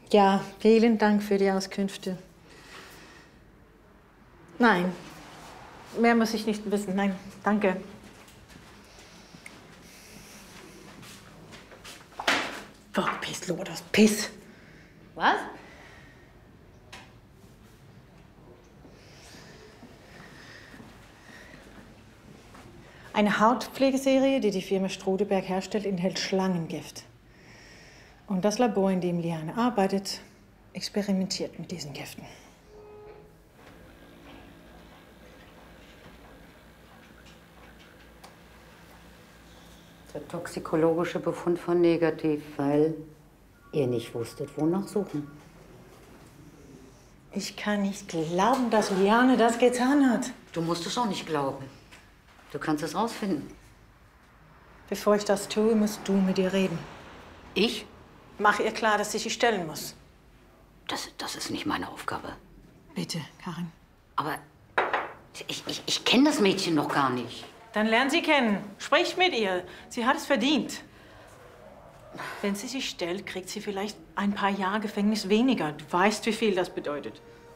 Ja, vielen Dank für die Auskünfte. Nein, mehr muss ich nicht wissen. Nein, danke. Oh, piss, Lourdes, piss. Was? Eine Hautpflegeserie, die die Firma Strodeberg herstellt, enthält Schlangengift. Und das Labor, in dem Liane arbeitet, experimentiert mit diesen Giften. Der toxikologische Befund von negativ, weil ihr nicht wusstet, wonach suchen. Ich kann nicht glauben, dass Liane das getan hat. Du musst es auch nicht glauben. Du kannst es rausfinden. Bevor ich das tue, musst du mit ihr reden. Ich? Mach ihr klar, dass sie sich stellen muss. Das ist nicht meine Aufgabe. Bitte, Karin. Aber ich kenne das Mädchen noch gar nicht. Dann lern sie kennen. Sprich mit ihr. Sie hat es verdient. Wenn sie sich stellt, kriegt sie vielleicht ein paar Jahre Gefängnis weniger. Du weißt, wie viel das bedeutet.